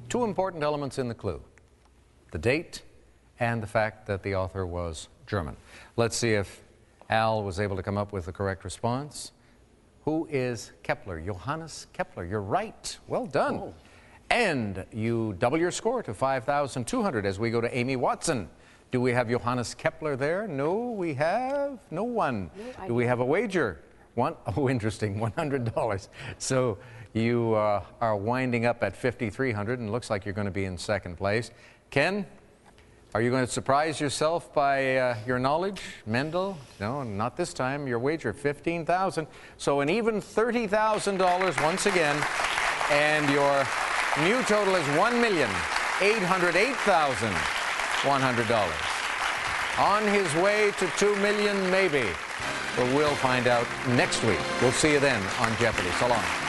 Two important elements in the clue: the date and the fact that the author was German. Let's see if Al was able to come up with the correct response. Who is Kepler? Johannes Kepler. You're right. Well done. Oh. And you double your score to 5,200 as we go to Amy Watson. Do we have Johannes Kepler there? No, we have no one. No, do we have a wager? One? Oh, interesting, $100. So you are winding up at 5,300 and looks like you're going to be in second place. Ken, are you going to surprise yourself by your knowledge? Mendel? No, not this time. Your wager, 15,000. So an even $30,000 once again. And your new total is $1,808,100. On his way to $2 million, maybe. But we'll find out next week. We'll see you then on Jeopardy. So long.